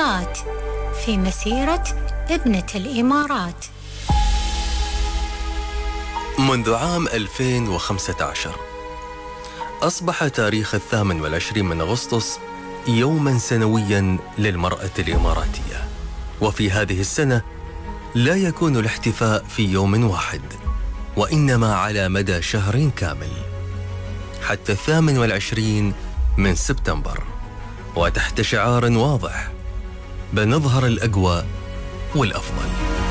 دقائق في مسيرة ابنة الإمارات. منذ عام 2015 أصبح تاريخ 28 من أغسطس يوماً سنوياً للمرأة الإماراتية، وفي هذه السنة لا يكون الاحتفاء في يوم واحد، وإنما على مدى شهر كامل حتى 28 من سبتمبر، وتحت شعار واضح: بنظهر الأقوى والأفضل.